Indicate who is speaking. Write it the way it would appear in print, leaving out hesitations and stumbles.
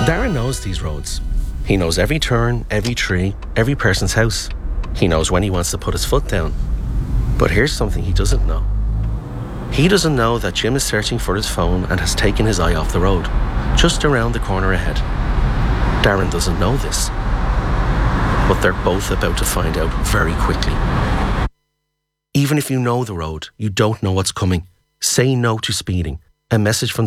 Speaker 1: Darren knows these roads. He knows every turn, every tree, every person's house. He knows when he wants to put his foot down. But here's something he doesn't know. He doesn't know that Jim is searching for his phone and has taken his eye off the road, just around the corner ahead. Darren doesn't know this. But they're both about to find out very quickly. Even if you know the road, you don't know what's coming. Say no to speeding. A message from the